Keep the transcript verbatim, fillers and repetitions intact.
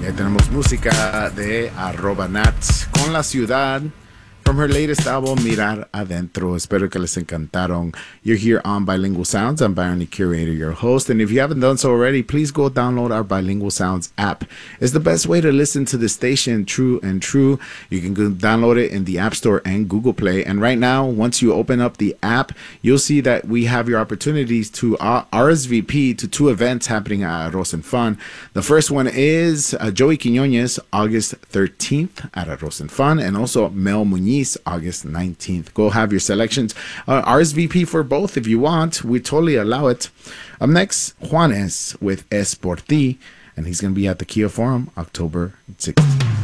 Ahí tenemos música de arroba Nats con La Ciudad from her latest album, Mirar Adentro. Espero que les encantaron. You're here on Bilingual Sounds. I'm Byron, the curator, your host. And if you haven't done so already, please go download our Bilingual Sounds app. It's the best way to listen to the station, True and True. You can go download it in the App Store and Google Play. And right now, once you open up the app, you'll see that we have your opportunities to uh, R S V P to two events happening at Arroz and Fun. The first one is uh, Joey Quiñones, August thirteenth at Arroz and Fun, and also Mel Muñiz, August nineteenth. Go have your selections. Uh, R S V P for both if you want. We totally allow it. Up next, Juanes with Es Por Ti, and he's going to be at the Kia Forum October sixteenth.